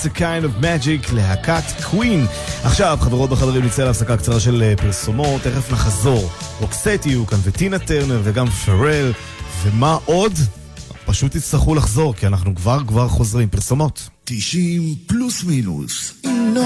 It's a kind of magic, להקת קווין. עכשיו, חברות בחדרים, נצא להפסקה קצרה של פרסומות, תכף נחזור. רוקסטי יהיו כאן, וטינה טרנר וגם פרל, ומה עוד? פשוט תצטרכו לחזור, כי אנחנו כבר חוזרים. פרסומות 90 פלוס מינוס.